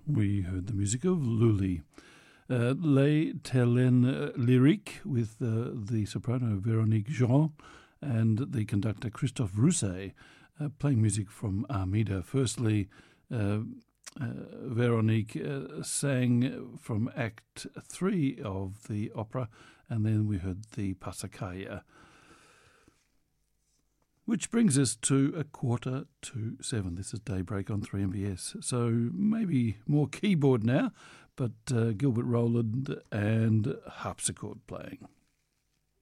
We heard the music of Lully. Les Terlaines Lyriques with the soprano Véronique Jean and the conductor Christophe Rousset playing music from Armida. Firstly, Véronique sang from Act 3 of the opera, and then we heard the Passacaglia. Which brings us to 6:45. This is Daybreak on 3MBS. So maybe more keyboard now, but Gilbert Rowland and harpsichord playing.